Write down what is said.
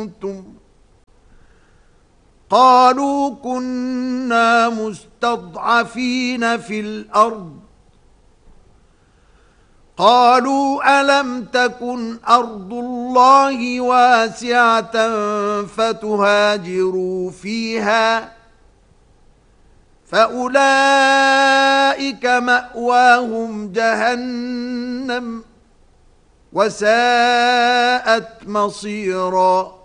أنتم؟ قالوا كنا مستضعفين في الأرض. قالوا ألم تكن أرض الله واسعة فتهاجروا فيها فأولئك مأواهم جهنم وساءت مصيرا.